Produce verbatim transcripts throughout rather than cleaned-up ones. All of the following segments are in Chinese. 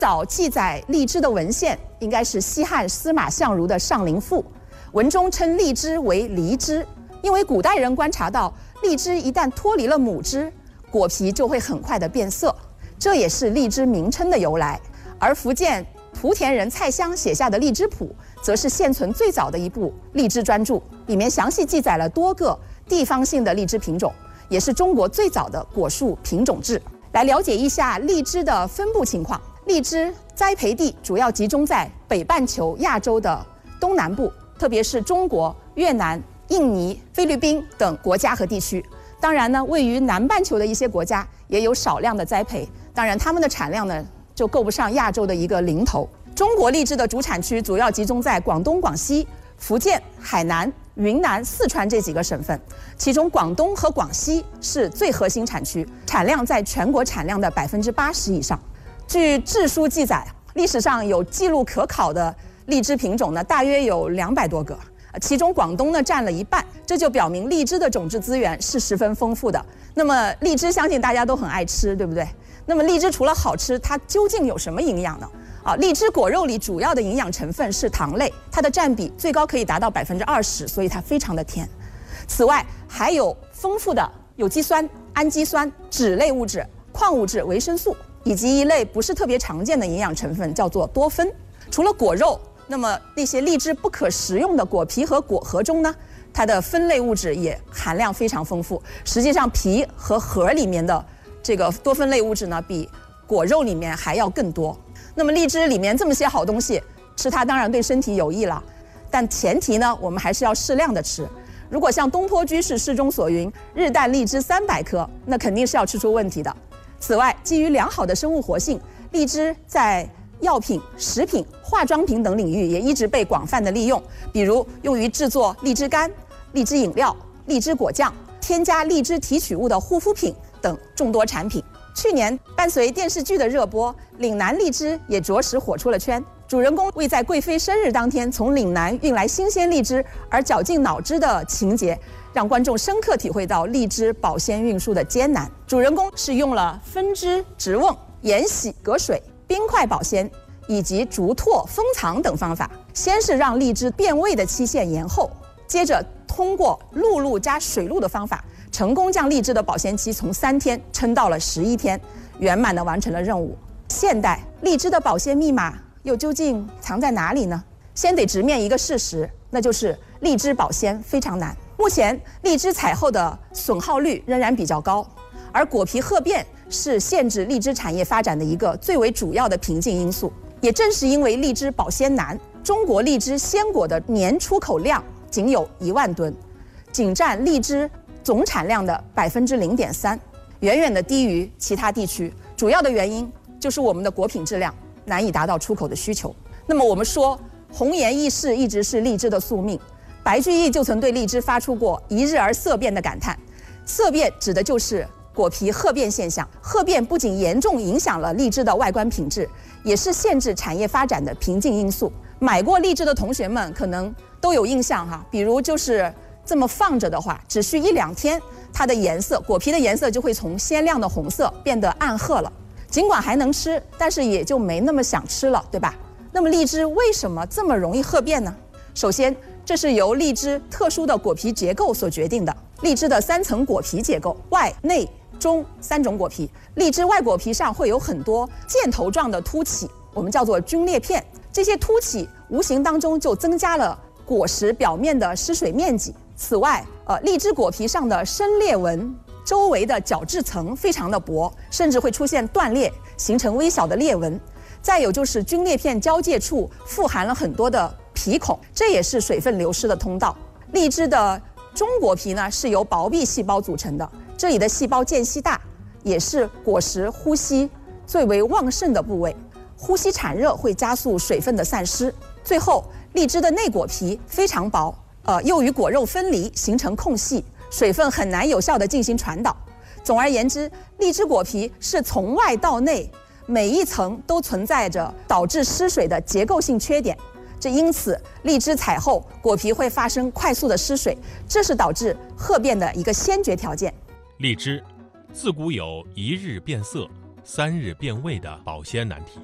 早记载荔枝的文献应该是西汉司马相如的《上林赋》，文中称荔枝为梨枝，因为古代人观察到荔枝一旦脱离了母枝，果皮就会很快的变色，这也是荔枝名称的由来。而福建莆田人蔡襄写下的《荔枝谱》，则是现存最早的一部荔枝专著，里面详细记载了多个地方性的荔枝品种，也是中国最早的果树品种志。来了解一下荔枝的分布情况。荔枝栽培地主要集中在北半球亚洲的东南部，特别是中国、越南、印尼、菲律宾等国家和地区。当然呢，位于南半球的一些国家也有少量的栽培，当然它们的产量呢就够不上亚洲的一个零头。中国荔枝的主产区主要集中在广东、广西、福建、海南、云南、四川这几个省份，其中广东和广西是最核心产区，产量在全国产量的百分之八十以上。据志书记载，历史上有记录可考的荔枝品种呢，大约有两百多个，其中广东呢占了一半，这就表明荔枝的种质资源是十分丰富的。那么荔枝相信大家都很爱吃，对不对？那么荔枝除了好吃，它究竟有什么营养呢？啊，荔枝果肉里主要的营养成分是糖类，它的占比最高可以达到百分之二十，所以它非常的甜。此外，还有丰富的有机酸、氨基酸、脂类物质、矿物质、维生素，以及一类不是特别常见的营养成分，叫做多酚。除了果肉，那么那些荔枝不可食用的果皮和果核中呢，它的酚类物质也含量非常丰富。实际上，皮和核里面的这个多酚类物质呢，比果肉里面还要更多。那么荔枝里面这么些好东西，吃它当然对身体有益了，但前提呢，我们还是要适量的吃。如果像东坡居士诗中所云，日啖荔枝三百颗，那肯定是要吃出问题的。此外，基于良好的生物活性，荔枝在药品、食品、化妆品等领域也一直被广泛的利用，比如用于制作荔枝干、荔枝饮料、荔枝果酱、添加荔枝提取物的护肤品等众多产品。去年伴随电视剧的热播，岭南荔枝也着实火出了圈。主人公为在贵妃生日当天从岭南运来新鲜荔枝而绞尽脑汁的情节，让观众深刻体会到荔枝保鲜运输的艰难。主人公是用了分枝直瓮、盐洗隔水、冰块保鲜以及竹拓封藏等方法，先是让荔枝变味的期限延后，接着通过露露加水露的方法，成功将荔枝的保鲜期从三天撑到了十一天，圆满地完成了任务。现代荔枝的保鲜密码又究竟藏在哪里呢？先得直面一个事实，那就是荔枝保鲜非常难。目前荔枝采后的损耗率仍然比较高，而果皮褐变是限制荔枝产业发展的一个最为主要的瓶颈因素。也正是因为荔枝保鲜难，中国荔枝鲜果的年出口量仅有一万吨，仅占荔枝总产量的百分之零点三，远远的低于其他地区。主要的原因就是我们的果品质量难以达到出口的需求。那么我们说红颜易逝一直是荔枝的宿命，白居易就曾对荔枝发出过一日而色变的感叹。色变指的就是果皮褐变现象，褐变不仅严重影响了荔枝的外观品质，也是限制产业发展的瓶颈因素。买过荔枝的同学们可能都有印象哈，比如就是这么放着的话，只需一两天，它的颜色，果皮的颜色就会从鲜亮的红色变得暗褐了。尽管还能吃，但是也就没那么想吃了，对吧？那么荔枝为什么这么容易褐变呢？首先，这是由荔枝特殊的果皮结构所决定的。荔枝的三层果皮结构，外、内、中三种果皮，荔枝外果皮上会有很多箭头状的凸起，我们叫做皲裂片。这些凸起无形当中就增加了果实表面的失水面积。此外，呃，荔枝果皮上的深裂纹周围的角质层非常的薄，甚至会出现断裂，形成微小的裂纹。再有就是皲裂片交界处富含了很多的皮孔，这也是水分流失的通道。荔枝的中果皮呢是由薄壁细胞组成的，这里的细胞间隙大，也是果实呼吸最为旺盛的部位。呼吸产热会加速水分的散失。最后，荔枝的内果皮非常薄，呃，又与果肉分离，形成空隙，水分很难有效地进行传导。总而言之，荔枝果皮是从外到内，每一层都存在着导致失水的结构性缺点。这因此，荔枝采后果皮会发生快速的失水，这是导致褐变的一个先决条件。 荔枝自古有一日变色、三日变味的保鲜难题。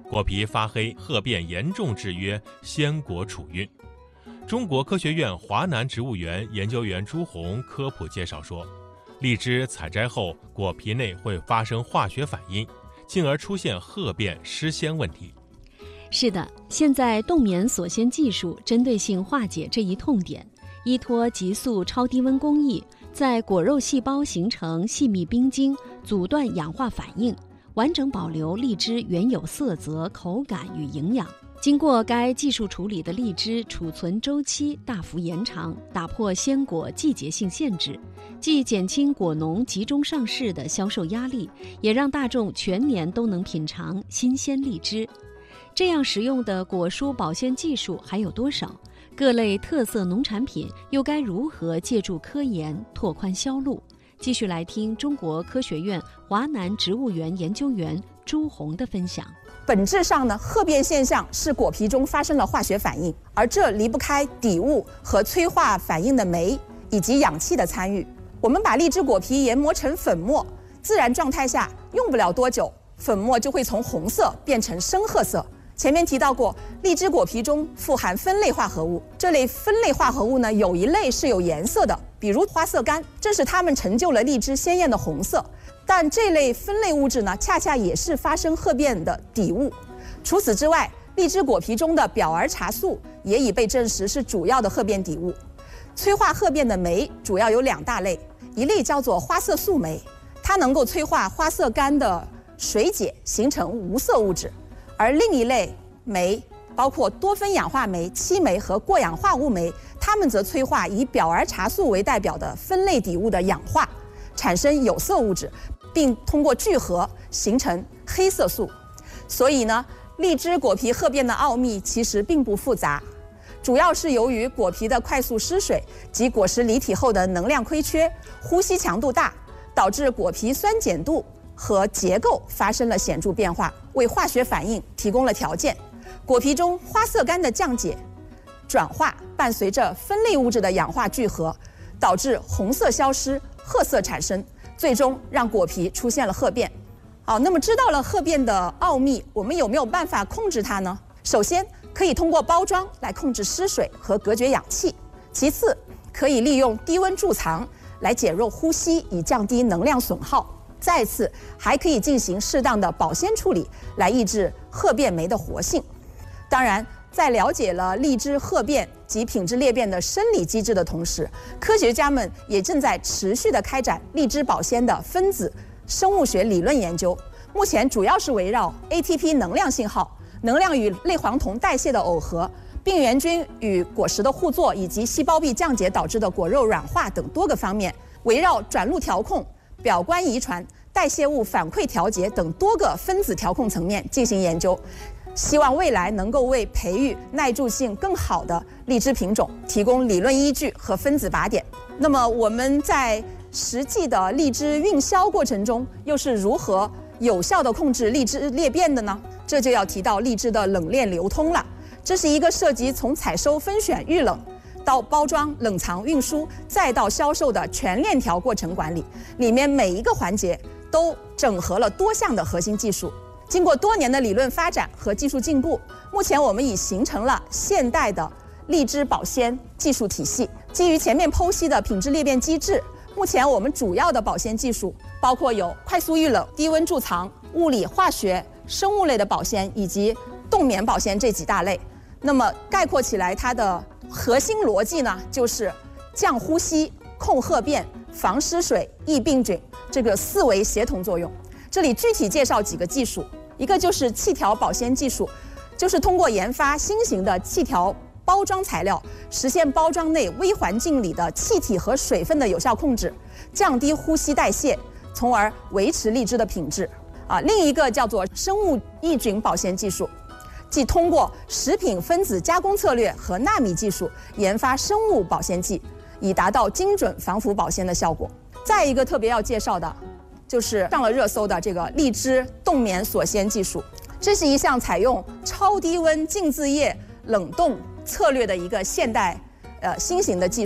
果皮发黑褐变严重制约鲜果储运。中国科学院华南植物园研究员朱红科普介绍说，荔枝采摘后果皮内会发生化学反应，进而出现褐变失鲜问题。 是的，现在冻棉锁鲜技术针对性化解这一痛点，依托急速超低温工艺，在果肉细胞形成细密冰晶，阻断氧化反应，完整保留荔枝原有色泽、口感与营养。经过该技术处理的荔枝储存周期大幅延长，打破鲜果季节性限制，既减轻果农集中上市的销售压力，也让大众全年都能品尝新鲜荔枝。这样实用的果蔬保鲜技术还有多少？各类特色农产品又该如何借助科研拓宽销路？继续来听中国科学院华南植物园研究员朱红的分享。 本质上呢，褐变现象是果皮中发生了化学反应，而这离不开底物和催化反应的酶以及氧气的参与。我们把荔枝果皮研磨成粉末，自然状态下用不了多久，粉末就会从红色变成深褐色。前面提到过，荔枝果皮中富含酚类化合物，这类酚类化合物呢，有一类是有颜色的，比如花色苷，正是它们成就了荔枝鲜艳的红色。但这类酚类物质呢，恰恰也是发生褐变的底物。除此之外，荔枝果皮中的表儿茶素也已被证实是主要的褐变底物。催化褐变的酶主要有两大类，一类叫做花色素酶，它能够催化花色苷的水解形成无色物质。而另一类酶包括多酚氧化酶、漆酶和过氧化物酶，它们则催化以表儿茶素为代表的酚类底物的氧化，产生有色物质，并通过聚合形成黑色素。所以呢，荔枝果皮褐变的奥秘其实并不复杂，主要是由于果皮的快速失水及果实离体后的能量亏缺、呼吸强度大，导致果皮酸碱度和结构发生了显著变化，为化学反应提供了条件。果皮中花色苷的降解、转化伴随着酚类物质的氧化聚合，导致红色消失、褐色产生，最终让果皮出现了褐变。好，那么知道了褐变的奥秘，我们有没有办法控制它呢？首先，可以通过包装来控制失水和隔绝氧气；其次，可以利用低温贮藏来减弱呼吸，以降低能量损耗。再次，还可以进行适当的保鲜处理，来抑制褐变酶的活性。当然，在了解了荔枝褐变及品质裂变的生理机制的同时，科学家们也正在持续地开展荔枝保鲜的分子生物学理论研究。目前主要是围绕 A T P 能量信号、能量与类黄酮代谢的耦合、病原菌与果实的互作，以及细胞壁降解导致的果肉软化等多个方面，围绕转录调控、表观遗传、代谢物反馈调节等多个分子调控层面进行研究，希望未来能够为培育耐贮性更好的荔枝品种提供理论依据和分子靶点。那么我们在实际的荔枝运销过程中，又是如何有效地控制荔枝裂变的呢？这就要提到荔枝的冷链流通了。这是一个涉及从采收、分选、预冷到包装、冷藏、运输，再到销售的全链条过程管理，里面每一个环节都整合了多项的核心技术。经过多年的理论发展和技术进步，目前我们已形成了现代的荔枝保鲜技术体系。基于前面剖析的品质裂变机制，目前我们主要的保鲜技术包括有快速预冷、低温贮藏、物理、化学、生物类的保鲜以及冻棉保鲜这几大类。那么概括起来，它的核心逻辑呢，就是降呼吸、控褐变、防失水、抑病菌，这个四维协同作用。这里具体介绍几个技术，一个就是气条保鲜技术，就是通过研发新型的气条包装材料，实现包装内微环境里的气体和水分的有效控制，降低呼吸代谢，从而维持荔枝的品质。啊，另一个叫做生物抑菌保鲜技术，即通过食品分子加工策略和纳米技术研发生物保鲜剂，以达到精准防腐保鲜的效果。再一个特别要介绍的，就是上了热搜的这个荔枝冻棉锁鲜技术。这是一项采用超低温浸渍液冷冻策略的一个现代呃新型的技术，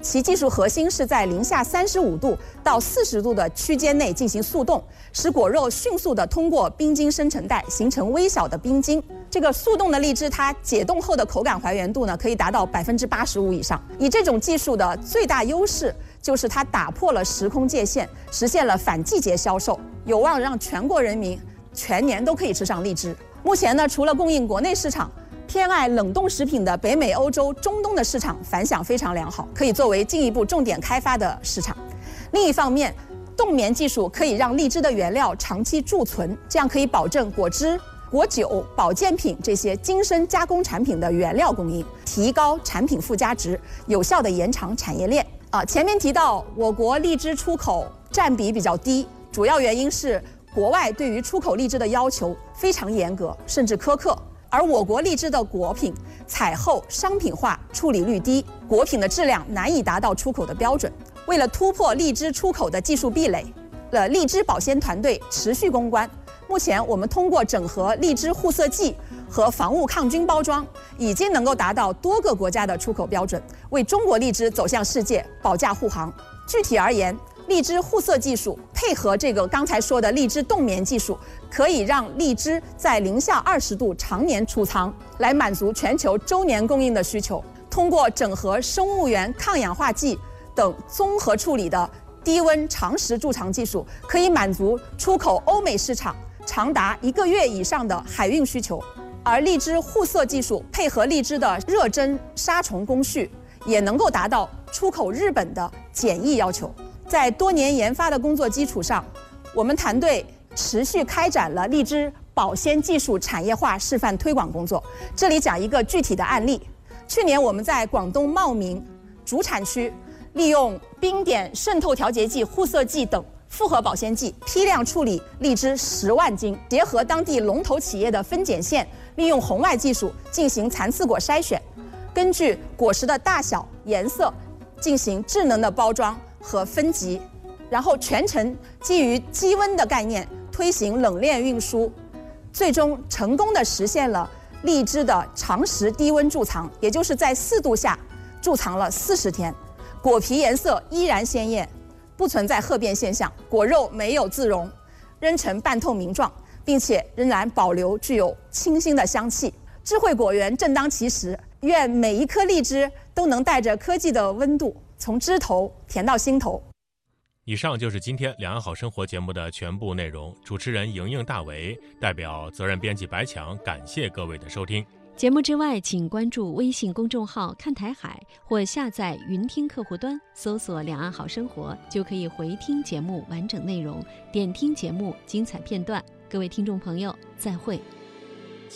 其技术核心是在零下三十五度到四十度的区间内进行速冻，使果肉迅速地通过冰晶生成带形成微小的冰晶。这个速冻的荔枝，它解冻后的口感还原度呢，可以达到百分之八十五以上。以这种技术的最大优势就是它打破了时空界限，实现了反季节销售，有望让全国人民全年都可以吃上荔枝。目前呢，除了供应国内市场，偏爱冷冻食品的北美、欧洲、中东的市场反响非常良好，可以作为进一步重点开发的市场。另一方面，冻棉技术可以让荔枝的原料长期贮存，这样可以保证果汁、果酒、保健品这些精深加工产品的原料供应，提高产品附加值，有效地延长产业链。啊，前面提到我国荔枝出口占比比较低，主要原因是国外对于出口荔枝的要求非常严格，甚至苛刻。而我国荔枝的果品采后商品化处理率低，果品的质量难以达到出口的标准。为了突破荔枝出口的技术壁垒，呃，荔枝保鲜团队持续攻关。目前我们通过整合荔枝护色剂和防雾抗菌包装，已经能够达到多个国家的出口标准，为中国荔枝走向世界保驾护航。具体而言，荔枝护色技术配合这个刚才说的荔枝冻棉技术，可以让荔枝在零下二十度常年储藏，来满足全球周年供应的需求。通过整合生物源抗氧化剂等综合处理的低温长时贮藏技术，可以满足出口欧美市场长达一个月以上的海运需求。而荔枝护色技术配合荔枝的热蒸杀虫工序，也能够达到出口日本的检疫要求。在多年研发的工作基础上，我们团队持续开展了荔枝保鲜技术产业化示范推广工作。这里讲一个具体的案例。去年我们在广东茂名主产区，利用冰点渗透调节剂、护色剂等复合保鲜剂批量处理荔枝十万斤，结合当地龙头企业的分拣线，利用红外技术进行残次果筛选，根据果实的大小、颜色进行智能的包装和分级，然后全程基于低温的概念推行冷链运输，最终成功的实现了荔枝的长时低温贮藏，也就是在四度下贮藏了四十天，果皮颜色依然鲜艳，不存在褐变现象，果肉没有自溶，仍呈半透明状，并且仍然保留具有清新的香气。智慧果园正当其时，愿每一颗荔枝都能带着科技的温度，从枝头甜到心头。 以上就是今天两岸好生活节目的全部内容。主持人莹莹、大为代表责任编辑白强，感谢各位的收听。 节目之外，请关注微信公众号看台海，或下载云听客户端，搜索两岸好生活，就可以回听节目完整内容，点听节目精彩片段。各位听众朋友，再会。